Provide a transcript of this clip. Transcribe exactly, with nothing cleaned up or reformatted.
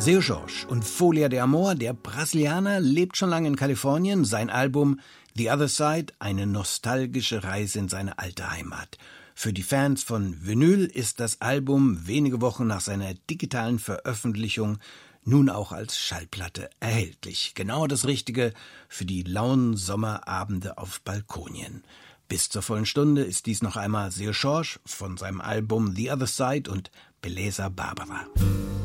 Seu Jorge und Folia de Amor, der Brasilianer, lebt schon lange in Kalifornien. Sein Album The Other Side, eine nostalgische Reise in seine alte Heimat. Für die Fans von Vinyl ist das Album wenige Wochen nach seiner digitalen Veröffentlichung nun auch als Schallplatte erhältlich. Genau das Richtige für die lauen Sommerabende auf Balkonien. Bis zur vollen Stunde ist dies noch einmal Seu Jorge von seinem Album The Other Side und Beleza Barbara.